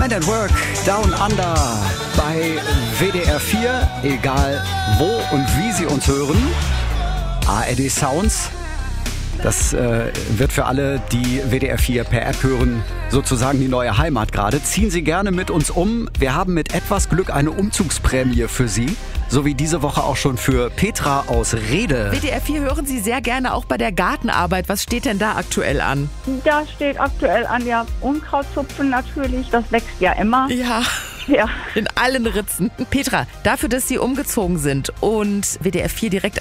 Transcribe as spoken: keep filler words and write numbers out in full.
Men at Work, Down Under bei W D R vier, egal wo und wie Sie uns hören. A R D Sounds, das äh, wird für alle, die W D R vier per App hören, sozusagen die neue Heimat gerade. Ziehen Sie gerne mit uns um. Wir haben mit etwas Glück eine Umzugsprämie für Sie. So wie diese Woche auch schon für Petra aus Rede. W D R vier hören Sie sehr gerne auch bei der Gartenarbeit. Was steht denn da aktuell an? Da steht aktuell an, ja, Unkrautzupfen natürlich. Das wächst ja immer. Ja. Ja. In allen Ritzen. Petra, dafür, dass Sie umgezogen sind und W D R vier direkt